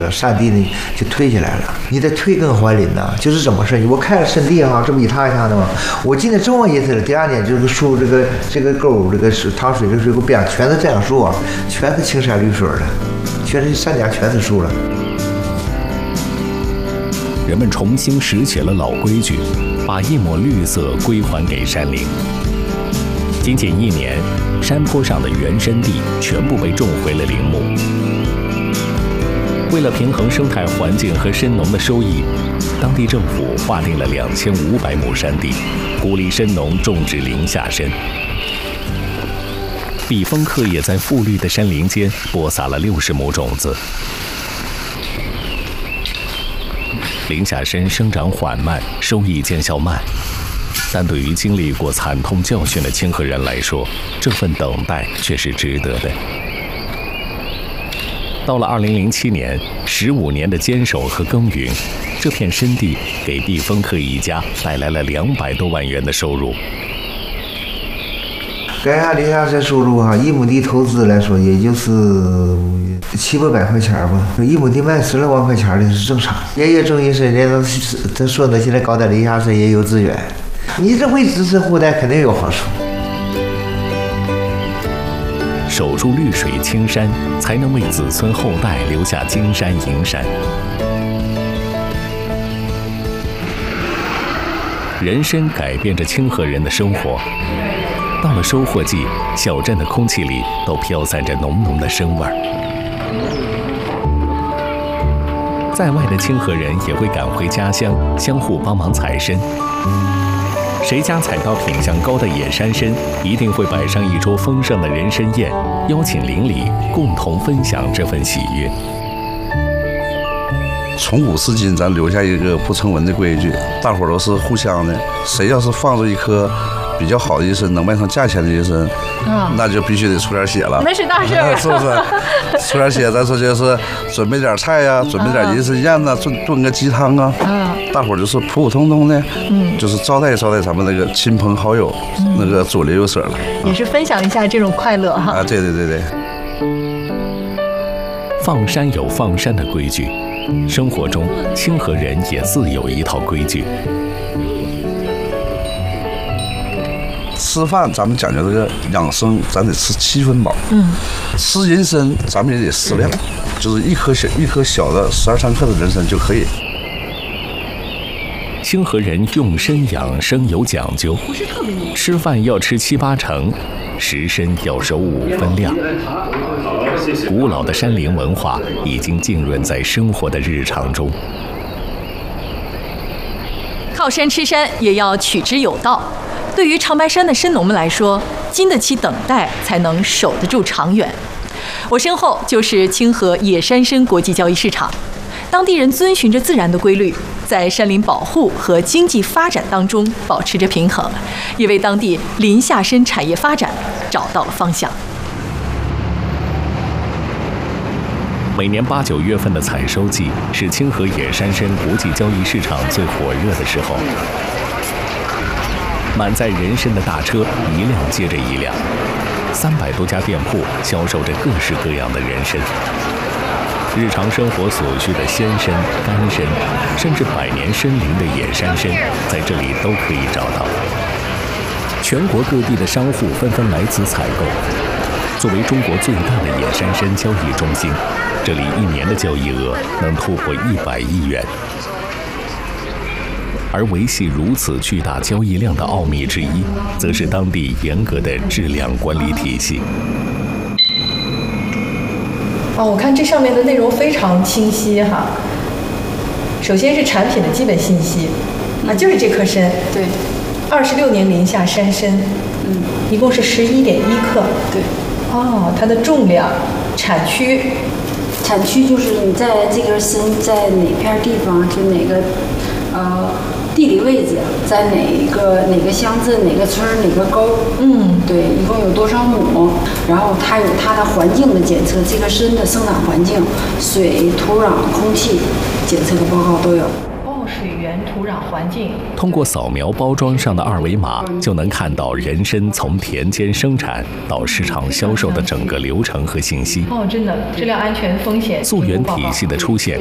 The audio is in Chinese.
山地呢就退下来了，你得退耕还林呐，就是这么事。我看了深地哈，这不一趟一趟的吗？我今天种完一次了，第二年这个树这个沟这个糖水这个水沟边全是这样树啊，全是青山绿水的，全是山家全是树了。 人们重新拾起了老规矩，把一抹绿色归还给山林。仅仅1年，山坡上的原生地全部被种回了林木。为了平衡生态环境和深农的收益，当地政府划定了2500亩山地，鼓励深农种植林下参。避风客也在富绿的山林间播撒了60亩种子。林下参生长缓慢，收益见效慢，但对于经历过惨痛教训的清河人来说，这份等待却是值得的。到了2007年，15年的坚守和耕耘，这片深地给毕峰克一家带来了200多万元的收入。 干下林下参收入哈，1亩地投资来说，也就是700-800块钱吧。1亩地卖10来万块钱的是正常。爷爷种一身，人家他说呢，现在搞点林下参也有资源，你这为子孙后代肯定有好处。 守住绿水青山，才能为子孙后代留下金山银山。人参改变着清河人的生活。到了收获季，小镇的空气里都飘散着浓浓的参味儿。在外的清河人也会赶回家乡，相互帮忙采参。谁家采到品相高的野山参，一定会摆上一桌丰盛的人参宴，邀请邻里共同分享这份喜悦。 从古至今，咱留下一个不成文的规矩，大伙儿都是互相的。谁要是放着一颗比较好的人参，能卖上价钱的人参，那就必须得出点血了， 那是大事是不是？出点血，咱说就是准备点菜呀，准备点人参宴呐，炖个鸡汤啊，大伙儿就是普普通通的，就是招待招待咱们那个亲朋好友，那个左邻右舍了， 也是分享一下这种快乐哈。 啊，对对对对。 放山有放山的规矩，生活中清河人也自有一套规矩。 吃饭咱们讲究这个养生，咱得吃7分饱。吃人参咱们也得适量，就是一颗小的12、13克的人参就可以。 清河人用参养生有讲究，吃饭要吃7、8成，食参要收5分量。古老的山林文化已经浸润在生活的日常中。 靠山吃山也要取之有道。对于长白山的参农们来说，经得起等待，才能守得住长远。我身后就是清河野山参国际交易市场，当地人遵循着自然的规律，在山林保护和经济发展当中保持着平衡，也为当地林下参产业发展找到了方向。 每年8、9月份的采收季是清河野山参国际交易市场最火热的时候。满载人参的大车一辆接着一辆，300多家店铺销售着各式各样的人参。日常生活所需的鲜参、干参，甚至100年参龄的野山参，在这里都可以找到。全国各地的商户纷纷来此采购。作为中国最大的野山参交易中心，这里1年的交易额能突破100亿元。而维系如此巨大交易量的奥秘之一，则是当地严格的质量管理体系。 我看这上面的内容非常清晰哈。首先是产品的基本信息，就是这颗参，对，26年林下山参，一共是11.1克，对，它的重量、产区就是你在这根参在哪片地方，就哪个地理位置，在哪个乡镇、哪个村、哪个沟，对，一共有多少亩，然后它有它的环境的检测，这个参的生长环境、水、土壤、空气检测的报告都有。 水源、土壤环境。 通过扫描包装上的2维码，就能看到人参从田间生产到市场销售的整个流程和信息。 真的，质量安全风险溯源体系的出现，